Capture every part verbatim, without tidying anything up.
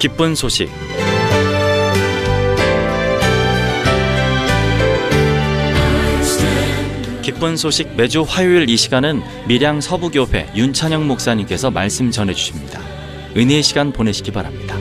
기쁜 소식. 기쁜 소식 매주 화요일 이 시간은 밀양 서부교회 윤찬영 목사님께서 말씀 전해주십니다. 은혜의 시간 보내시기 바랍니다.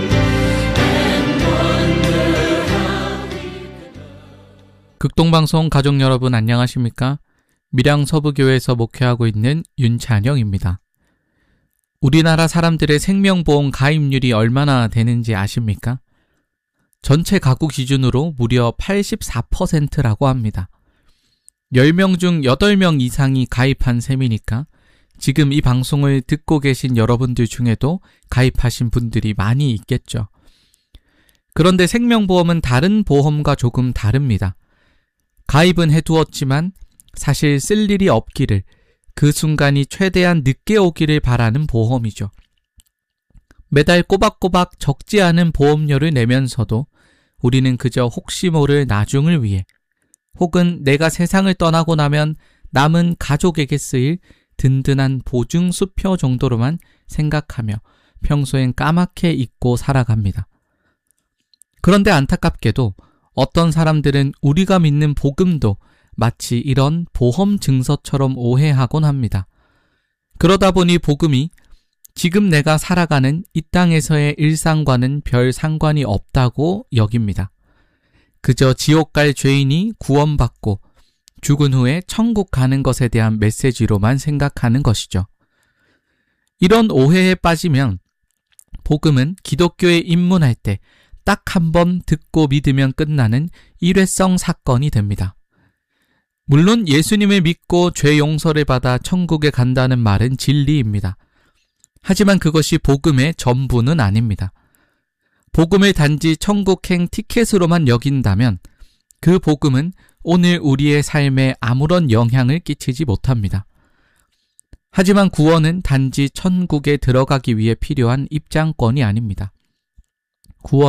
극동방송 가족 여러분 안녕하십니까? 밀양 서부교회에서 목회하고 있는 윤찬영입니다. 우리나라 사람들의 생명보험 가입률이 얼마나 되는지 아십니까? 전체 가구 기준으로 무려 팔십사 퍼센트라고 합니다. 열 명 중 여덟 명 이상이 가입한 셈이니까 지금 이 방송을 듣고 계신 여러분들 중에도 가입하신 분들이 많이 있겠죠. 그런데 생명보험은 다른 보험과 조금 다릅니다. 가입은 해두었지만 사실 쓸 일이 없기를, 그 순간이 최대한 늦게 오기를 바라는 보험이죠. 매달 꼬박꼬박 적지 않은 보험료를 내면서도 우리는 그저 혹시 모를 나중을 위해, 혹은 내가 세상을 떠나고 나면 남은 가족에게 쓰일 든든한 보증 수표 정도로만 생각하며 평소엔 까맣게 잊고 살아갑니다. 그런데 안타깝게도 어떤 사람들은 우리가 믿는 복음도 마치 이런 보험 증서처럼 오해하곤 합니다. 그러다 보니 복음이 지금 내가 살아가는 이 땅에서의 일상과는 별 상관이 없다고 여깁니다. 그저 지옥 갈 죄인이 구원받고 죽은 후에 천국 가는 것에 대한 메시지로만 생각하는 것이죠. 이런 오해에 빠지면 복음은 기독교에 입문할 때 딱 한 번 듣고 믿으면 끝나는 일회성 사건이 됩니다. 물론 예수님을 믿고 죄 용서를 받아 천국에 간다는 말은 진리입니다. 하지만 그것이 복음의 전부는 아닙니다. 복음을 단지 천국행 티켓으로만 여긴다면 그 복음은 오늘 우리의 삶에 아무런 영향을 끼치지 못합니다. 하지만 구원은 단지 천국에 들어가기 위해 필요한 입장권이 아닙니다. 구원